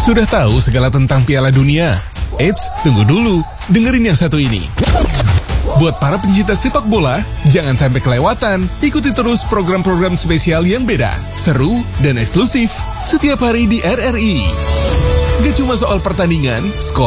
Sudah tahu segala tentang Piala Dunia? Eits, tunggu dulu. Dengerin yang satu ini. Buat para pencinta sepak bola, jangan sampai kelewatan. Ikuti terus program-program spesial yang beda, seru, dan eksklusif setiap hari di RRI. Gak cuma soal pertandingan, skor